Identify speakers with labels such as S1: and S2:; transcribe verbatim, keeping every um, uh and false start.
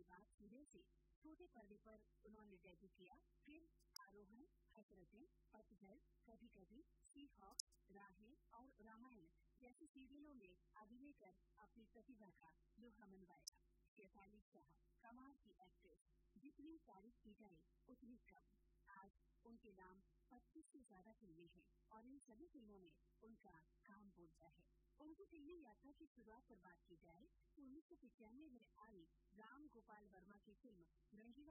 S1: के बाद सीरियल से छोटे पर्दे पर उन्होंने डेब्यू किया। फिर आरोहण, हसरतें, पतझड़, कभी कभी, सीहॉक, राहें और रामायण जैसे सीरियलों में अभिनय कर अपनी प्रतिभा का लोहा मनवाया। शेफाली शाह कमाल की एक्ट्रेस, जितनी तारीफ की जाए उतनी कम। आज उनके नाम पच्चीस से ज्यादा फिल्में हैं और इन सभी फिल्मों में उनका काम बोलता है। उनकी फिल्मी यात्रा की शुरुआत पर बात की जाए तो उन्नीस सौ पिचानवे में आई राम गोपाल वर्मा की फिल्म रंगीला